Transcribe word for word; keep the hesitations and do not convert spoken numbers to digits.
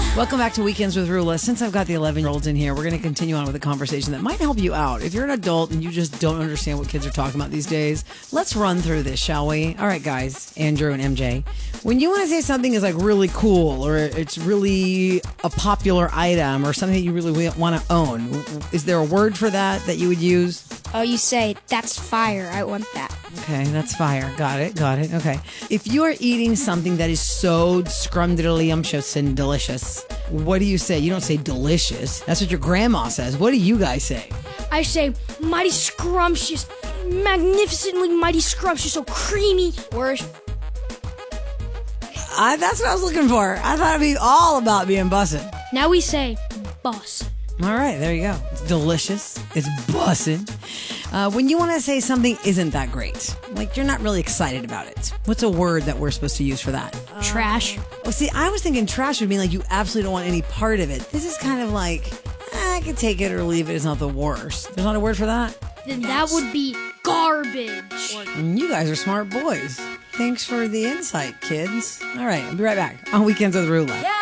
Welcome back to Weekends with Rula. Since I've got the eleven-year-olds in here, we're going to continue on with a conversation that might help you out. If you're an adult and you just don't understand what kids are talking about these days, let's run through this, shall we? All right, guys, Andrew and M J. When you want to say something is like really cool or it's really a popular item or something that you really want to own, is there a word for that that you would use? Oh, you say, that's fire. I want that. Okay, that's fire. Got it, got it. Okay. If you are eating something that is so scrumdiddlyumptious and delicious, what do you say? You don't say delicious. That's what your grandma says. What do you guys say? I say, mighty scrumptious, magnificently mighty scrumptious, so creamy. Worse. I, that's what I was looking for. I thought it'd be all about being bussin'. Now we say, boss. All right, there you go. It's delicious. It's bussin'. Uh, when you want to say something isn't that great, like you're not really excited about it, what's a word that we're supposed to use for that? Trash. Well, see, I was thinking trash would mean like you absolutely don't want any part of it. This is kind of like, eh, I could take it or leave it. It's not the worst. There's not a word for that? Then that would be garbage. Mm, You guys are smart boys. Thanks for the insight, kids. All right, I'll be right back on Weekends with Rula.